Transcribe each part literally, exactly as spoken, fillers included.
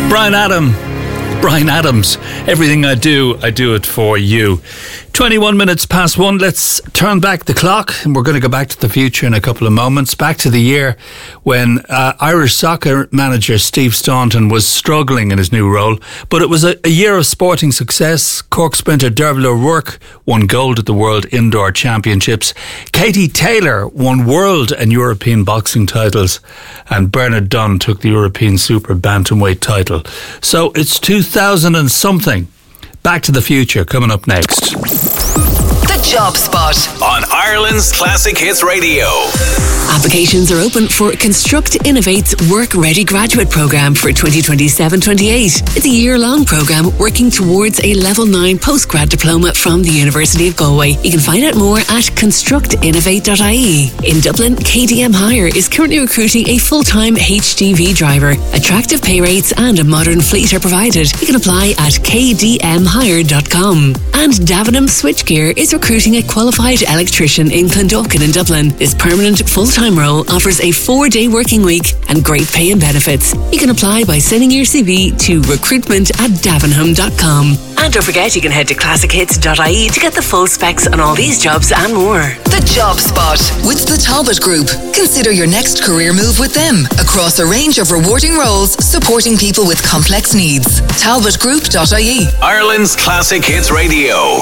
Bryan Adam, Bryan Adams. Everything I do, I do it for you. twenty-one minutes past one. Let's turn back the clock, and we're going to go back to the future in a couple of moments. Back to the year when uh, Irish soccer manager Steve Staunton was struggling in his new role. But it was a, a year of sporting success. Cork sprinter Derval O'Rourke won gold at the World Indoor Championships. Katie Taylor won world and European boxing titles. And Bernard Dunn took the European Super Bantamweight title. So it's two thousand and something. Back to the future coming up next. The Job Spot on Ireland's Classic Hits Radio. Applications are open for Construct Innovate's Work Ready Graduate Programme for twenty twenty-seven twenty-eight. It's a year-long programme working towards a Level nine postgrad diploma from the University of Galway. You can find out more at construct innovate dot I E. In Dublin, K D M Hire is currently recruiting a full-time H G V driver. Attractive pay rates and a modern fleet are provided. You can apply at k d m hire dot com. And Davenham Switchgear is recruiting a qualified electrician in Clondalkin in Dublin. This permanent full-time role offers a four-day working week and great pay and benefits. You can apply by sending your C V to recruitment at davenham dot com. And don't forget, you can head to classic hits dot I E to get the full specs on all these jobs and more. The Job Spot with the Talbot Group. Consider your next career move with them across a range of rewarding roles supporting people with complex needs. talbot group dot I E. Ireland's Classic Hits Radio.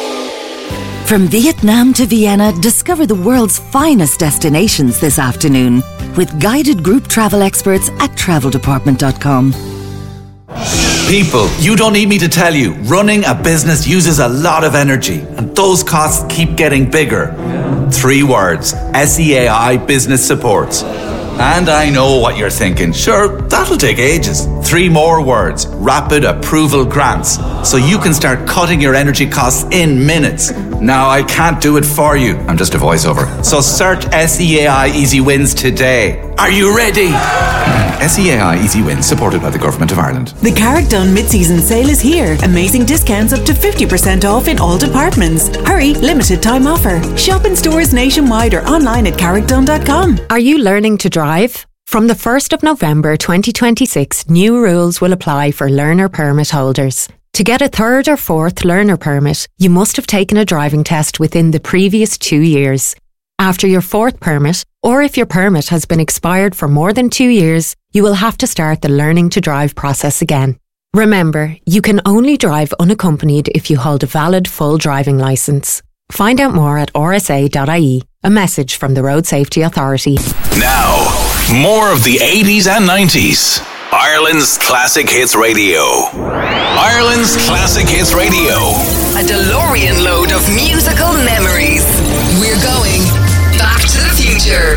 From Vietnam to Vienna, discover the world's finest destinations this afternoon with guided group travel experts at travel department dot com. People, you don't need me to tell you, running a business uses a lot of energy and those costs keep getting bigger. Three words, S E A I Business Support. And I know what you're thinking, sure, that'll take ages. Three more words, Rapid Approval Grants, so you can start cutting your energy costs in minutes. Now, I can't do it for you, I'm just a voiceover. So search S E A I Easy Wins today. Are you ready? S E A I Easy Wins, supported by the Government of Ireland. The Carrickdon mid-season sale is here. Amazing discounts up to fifty percent off in all departments. Hurry, limited time offer. Shop in stores nationwide or online at carrickdon dot com. Are you learning to drive? From the first of November twenty twenty-six, new rules will apply for learner permit holders. To get a third or fourth learner permit, you must have taken a driving test within the previous two years. After your fourth permit, or if your permit has been expired for more than two years, you will have to start the learning to drive process again. Remember, you can only drive unaccompanied if you hold a valid full driving licence. Find out more at r s a dot I E. A message from the Road Safety Authority. Now, more of the eighties and nineties. Ireland's Classic Hits Radio. Ireland's Classic Hits Radio. A DeLorean load of musical memories. We're going back to the future.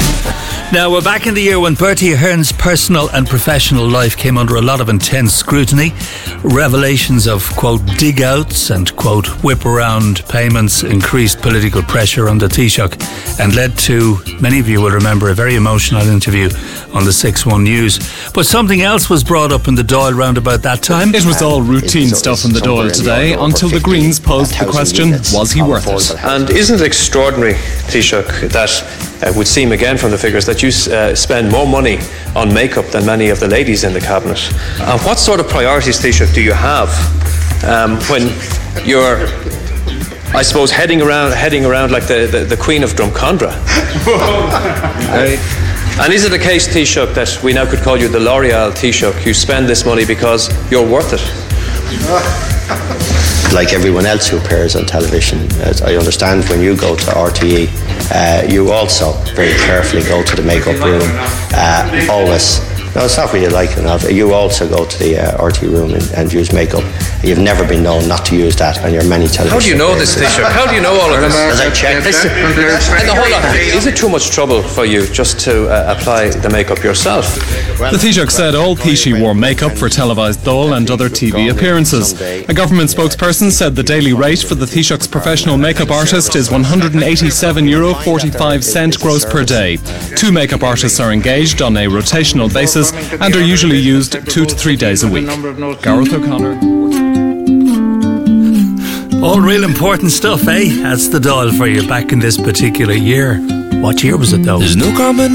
Now, we're back in the year when Bertie Ahern's personal and professional life came under a lot of intense scrutiny. Revelations of, quote, dig-outs and, quote, whip-around payments increased political pressure on the Taoiseach and led to, many of you will remember, a very emotional interview on the six one News. But something else was brought up in the Dáil round about that time. It was all routine stuff in the Dáil today until the Greens posed the question, was he worth it? And isn't it extraordinary, Taoiseach, that it would seem again from the figures that you uh, spend more money on makeup than many of the ladies in the cabinet? And what sort of priorities, Taoiseach, do you have um, when you're, I suppose, heading around heading around like the, the, the Queen of Drumcondra? uh, and is it a case, Taoiseach, that we now could call you the L'Oreal Taoiseach? You spend this money because you're worth it? Like everyone else who appears on television, as I understand, when you go to R T E, uh, you also very carefully go to the makeup room, uh, always. No, it's not really like enough. You also go to the uh, R T room and, and use makeup. You've never been known not to use that on your many television. How do you know this, Taoiseach? How do you know all of this? As I checked. And hold on, is it too much trouble for you just to uh, apply the makeup yourself? The Taoiseach said all Taoiseach wore makeup for televised Dáil and other T V appearances. A government spokesperson said the daily rate for the Taoiseach's professional makeup artist is one hundred eighty-seven euro forty-five gross per day. Two makeup artists are engaged on a rotational basis and are usually used two to three days a week. Gareth O'Connor. All real important stuff, eh? That's the Dáil for you back in this particular year. What year was it though? There's no common